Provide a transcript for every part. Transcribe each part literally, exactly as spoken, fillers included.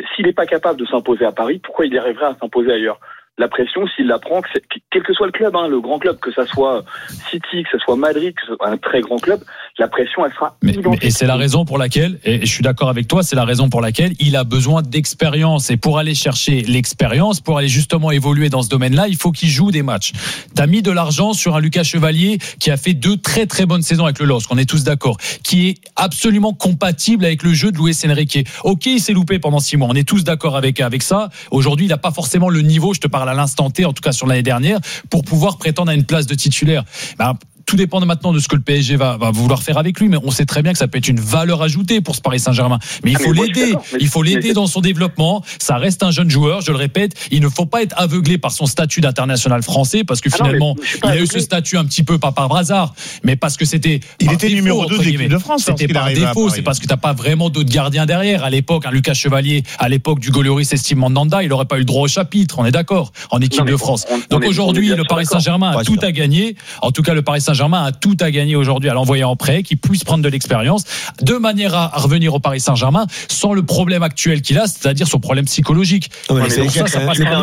s'il n'est pas capable de s'imposer à Paris, pourquoi il y arriverait à s'imposer ailleurs ? La pression, s'il la prend, que quel que soit le club, hein, le grand club, que ça soit City, que ça soit Madrid, que ce soit un très grand club, la pression, elle sera mais, identique. Et c'est la raison pour laquelle, et je suis d'accord avec toi, c'est la raison pour laquelle il a besoin d'expérience. Et pour aller chercher l'expérience, pour aller justement évoluer dans ce domaine-là, il faut qu'il joue des matchs. T'as mis de l'argent sur un Lucas Chevalier qui a fait deux très très bonnes saisons avec le LOSC, on est tous d'accord, qui est absolument compatible avec le jeu de Luis Enrique. Ok, il s'est loupé pendant six mois, on est tous d'accord avec, avec ça. Aujourd'hui, il n'a pas forcément le niveau, je te parle à l'instant T, en tout cas sur l'année dernière, pour pouvoir prétendre à une place de titulaire. Ben, tout dépend maintenant de ce que le P S G va, va vouloir faire avec lui, mais on sait très bien que ça peut être une valeur ajoutée pour ce Paris Saint-Germain. Mais il faut ah, mais l'aider, il faut l'aider dans son développement. Ça reste un jeune joueur, je le répète. Il ne faut pas être aveuglé par son statut d'international français, parce que ah finalement, non, il a aveuglé. eu ce statut un petit peu pas par hasard, mais parce que c'était. Il était défaut, numéro deux de l'équipe de France. C'était par défaut, c'est parce que t'as pas vraiment d'autres gardiens derrière. À l'époque, un Lucas Chevalier, à l'époque du Goloris Estime Mandanda, il n'aurait pas eu le droit au chapitre. On est d'accord en équipe non, de France. On, on, Donc on aujourd'hui, le Paris Saint-Germain a tout à gagner. En tout cas, le Paris Saint-Germain a tout à gagner aujourd'hui à l'envoyer en prêt, qui puisse prendre de l'expérience, de manière à revenir au Paris Saint-Germain sans le problème actuel qu'il a, c'est-à-dire son problème psychologique. Non, mais le P S G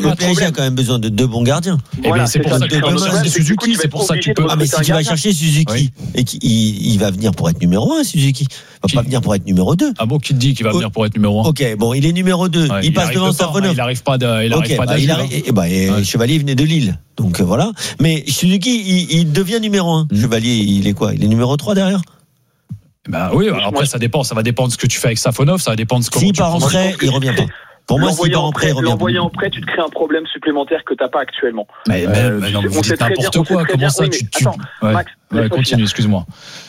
a quand même besoin de deux bons gardiens. Et voilà, c'est, c'est pour ça qu'il a besoin de Suzuki, c'est pour ça qu'il peut. Ah, mais si tu vas chercher Suzuki, et qu'il il va venir pour être numéro un, Suzuki. Il va pas venir pour être numéro deux. Ah bon, qui te dit qu'il va venir pour être numéro un? Ok, bon, il est numéro deux. Ouais, il, il passe devant Safonov. Il n'arrive pas de, il arrive pas d'agir. Et bah, Chevalier venait de Lille. Donc euh, voilà. Mais Suzuki, il, il devient numéro un. Mmh. Chevalier, il est quoi? Il est numéro trois derrière? Bah oui, alors après ça dépend. Ça va dépendre de ce que tu fais avec Safonov. Ça va dépendre de comment S'il tu part en prêt, il revient pas. Pour moi, s'il part en prêt, il revient pas. L'envoyer en prêt, tu te crées un problème supplémentaire que t'as pas actuellement. Mais, euh, mais non, mais vous dites n'importe quoi. Comment ça, tu, tu... Attends, ouais. Max, ouais, continue, excuse-moi.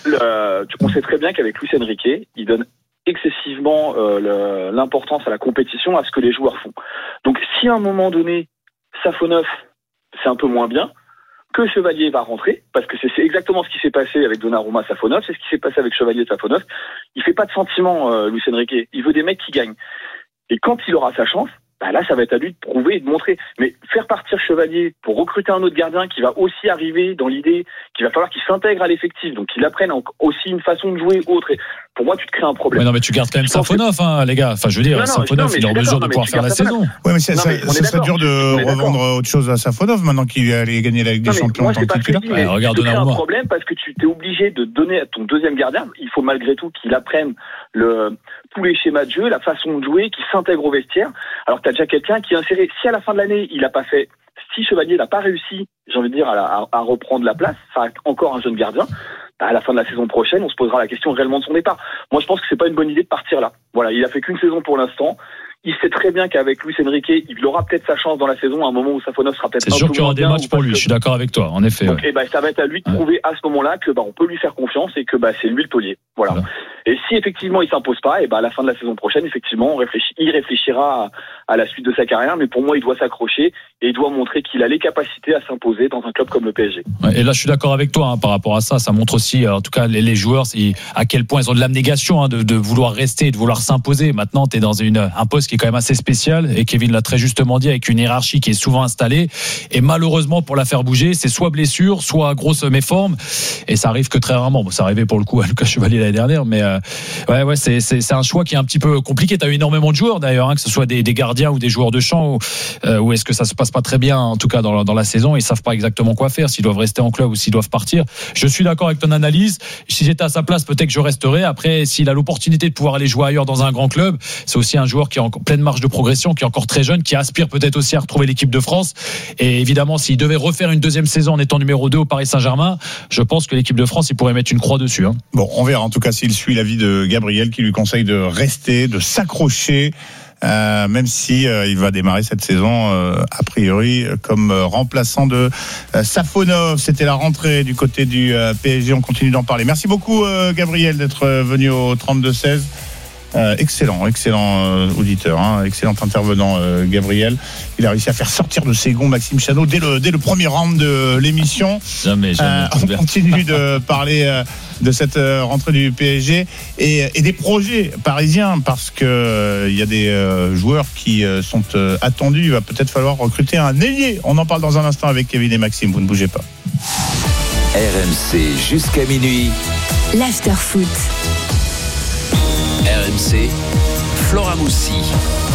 Le, on sait très bien qu'avec Luis Enrique, il donne excessivement euh, le, l'importance à la compétition, à ce que les joueurs font. Donc, si à un moment donné, Safonov, c'est un peu moins bien, que Chevalier va rentrer, parce que c'est, c'est exactement ce qui s'est passé avec Donnarumma Safonov, c'est ce qui s'est passé avec Chevalier Safonov. Il fait pas de sentiments, euh, Luis Enrique. Il veut des mecs qui gagnent. Et quand il aura sa chance, bah là, ça va être à lui de prouver et de montrer. Mais faire partir Chevalier pour recruter un autre gardien qui va aussi arriver dans l'idée qu'il va falloir qu'il s'intègre à l'effectif, donc qu'il apprenne aussi une façon de jouer autre. Et pour moi, tu te crées un problème. Mais non, mais tu gardes quand même Safonov, hein, les gars. Enfin, je veux dire, non, non, Safonov, non, il est en mesure de pouvoir faire la saison. Oui, mais c'est, non, mais ça, ça serait dur de revendre autre chose à Safonov maintenant qu'il allait gagner la Ligue des Champions en tant que titulaire. Ouais, regarde, tu te crées un problème parce que tu t'es obligé de donner à ton deuxième gardien. Il faut malgré tout qu'il apprenne le, tous les schémas de jeu, la façon de jouer, qu'il s'intègre au vestiaire. Alors que t'as déjà quelqu'un qui est inséré. Si à la fin de l'année, il a pas fait, si Chevalier n'a pas réussi, j'ai envie de dire, à, à, à reprendre la place, enfin, encore un jeune gardien, bah, à la fin de la saison prochaine, on se posera la question réellement de son départ. Moi, je pense que c'est pas une bonne idée de partir là. Voilà, il a fait qu'une saison pour l'instant. Il sait très bien qu'avec Luis Enrique, il aura peut-être sa chance dans la saison, à un moment où Safonov sera peut-être c'est un sûr peu qu'il y aura des matchs pour lui, que... je suis d'accord avec toi, en effet. Donc, ouais. et bah, ça va être à lui de prouver ouais. à ce moment-là que bah, on peut lui faire confiance et que bah, c'est lui le taulier. Voilà. voilà. Et si effectivement il s'impose pas, et bah, à la fin de la saison prochaine, effectivement, on réfléchit, il réfléchira à, à la suite de sa carrière, mais pour moi, il doit s'accrocher et il doit montrer qu'il a les capacités à s'imposer dans un club comme le P S G. Ouais, et là, je suis d'accord avec toi hein, par rapport à ça. Ça montre aussi, en tout cas, les, les joueurs, c'est à quel point ils ont de l'abnégation hein, de, de vouloir rester, de vouloir s'imposer. Maintenant, tu es dans une, un poste qui est quand même assez spécial. Et Kevin l'a très justement dit, avec une hiérarchie qui est souvent installée. Et malheureusement, pour la faire bouger, c'est soit blessure, soit grosse méforme. Et ça arrive que très rarement. Bon, ça arrivait pour le coup à Lucas Chevalier l'année dernière, mais euh, ouais, ouais, c'est, c'est, c'est un choix qui est un petit peu compliqué. T'as eu énormément de joueurs d'ailleurs, hein, que ce soit des, des gardiens ou des joueurs de champ, ou, euh, ou est-ce que ça se passe pas très bien, en tout cas dans, dans la saison. Ils savent pas exactement quoi faire, s'ils doivent rester en club ou s'ils doivent partir. Je suis d'accord avec ton analyse. Si j'étais à sa place, peut-être que je resterais. Après, s'il a l'opportunité de pouvoir aller jouer ailleurs dans un grand club, c'est aussi un joueur qui est en pleine marge de progression, qui est encore très jeune, qui aspire peut-être aussi à retrouver l'équipe de France. Et évidemment, s'il devait refaire une deuxième saison en étant numéro deux au Paris Saint-Germain, je pense que l'équipe de France, il pourrait mettre une croix dessus. Hein. Bon, on verra en tout cas s'il suit l'avis de Gabriel qui lui conseille de rester, de s'accrocher, euh, même si euh, il va démarrer cette saison euh, a priori comme euh, remplaçant de euh, Safonov. C'était la rentrée du côté du euh, P S G. On continue d'en parler. Merci beaucoup euh, Gabriel d'être euh, venu au trente-deux seize. Euh, excellent, excellent euh, auditeur, hein, excellent intervenant euh, Gabriel. Il a réussi à faire sortir de ses gonds Maxime Chanot dès le, dès le premier round de l'émission. Jamais, jamais. Euh, on continue de parler euh, de cette euh, rentrée du P S G et, et des projets parisiens parce que euh, il y a des euh, joueurs qui euh, sont euh, attendus. Il va peut-être falloir recruter un ailier. On en parle dans un instant avec Kevin et Maxime. Vous ne bougez pas. R M C jusqu'à minuit. L'after foot. R M C, Flora Moussi.